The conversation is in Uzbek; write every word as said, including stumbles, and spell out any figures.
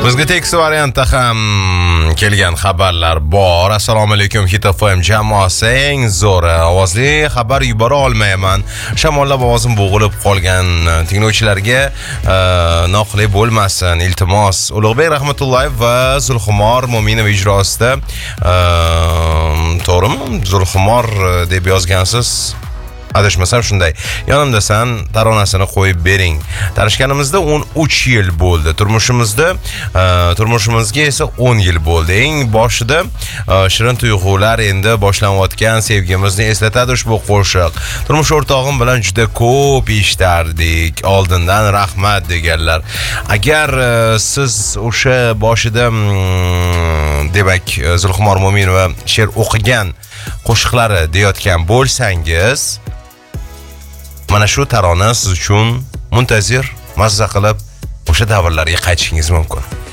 Bizga tekst variantda ham kelgan xabarlar bor. Assalomu alaykum Hit F M jamoasi, eng zo'r ovozli xabar yubora olmayman. Shamollab ovozim bo'g'ilib qolgan tinglovchilarga noqulay bo'lmasin, iltimos. Ulug'bek Rahmatullayev va Zulxumor Mo'minov ijrosida, to'g'rimi? Zulxumor deb yozgansiz. Adashmasam shunday. Yonimdasan taronasini qo'yib bering. Tanishganimizda o'n uch yil bo'ldi. Turmushimizda, turmushimizga esa o'n yil bo'ldi. Eng boshida shirin tuyg'ular, endi boshlanayotgan sevgimizni eslatadi ushbu qo'shiq. Turmush o'rtog'im bilan juda ko'p ishlardik. Oldindan rahmat deganlar. Agar siz o'sha boshida demak Zulxumor Mo'minova she'r o'qigan qo'shiqlari deyotgan bo'lsangiz, mana shu tarona siz uchun muntazir, mazza qilib o'sha davrlarga qaytishingiz mumkin.